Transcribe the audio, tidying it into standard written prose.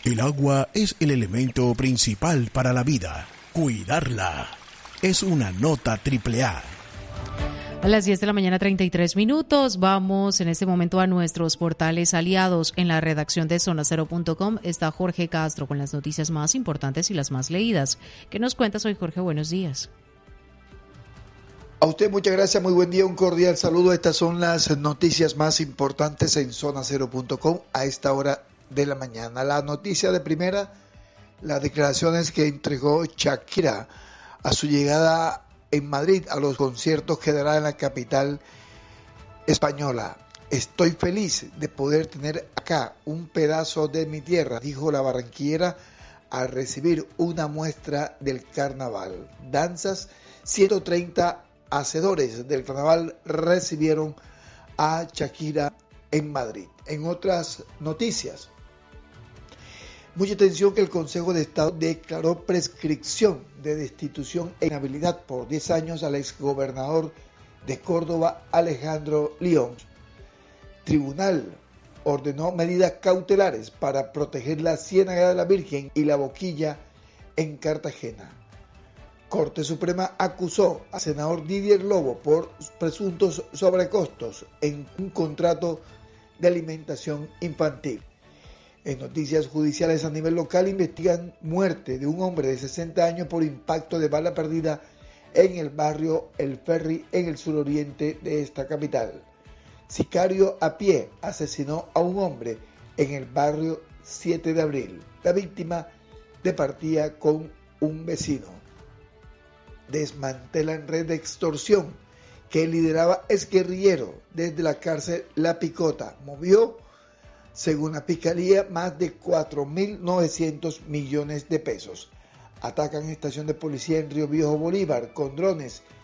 El agua es el elemento principal para la vida. Cuidarla es una nota AAA. A las 10 de la mañana, 33 minutos. Vamos en este momento a nuestros portales aliados. En la redacción de zonacero.com está Jorge Castro con las noticias más importantes y las más leídas. ¿Qué nos cuentas hoy, Jorge? Buenos días. A usted muchas gracias, muy buen día, un cordial saludo. Estas son las noticias más importantes en zonacero.com a esta hora de la mañana. La noticia de primera, las declaraciones que entregó Shakira a su llegada en Madrid a los conciertos que dará en la capital española. Estoy feliz de poder tener acá un pedazo de mi tierra, dijo la barranquillera al recibir una muestra del carnaval. Danzas, 130 hacedores del carnaval recibieron a Shakira en Madrid. En otras noticias, mucha atención que el Consejo de Estado declaró prescripción de destitución e inhabilidad por 10 años al exgobernador de Córdoba, Alejandro León. Tribunal ordenó medidas cautelares para proteger la Ciénaga de la Virgen y la Boquilla en Cartagena. Corte Suprema acusó al senador Didier Lobo por presuntos sobrecostos en un contrato de alimentación infantil. En noticias judiciales a nivel local, investigan muerte de un hombre de 60 años por impacto de bala perdida en el barrio El Ferry, en el suroriente de esta capital. Sicario a pie asesinó a un hombre en el barrio 7 de abril. La víctima departía con un vecino. Desmantelan red de extorsión que lideraba exguerrillero desde la cárcel La Picota. Movió, según la Fiscalía, más de 4.900 millones de pesos. Atacan estación de policía en Río Viejo, Bolívar, con drones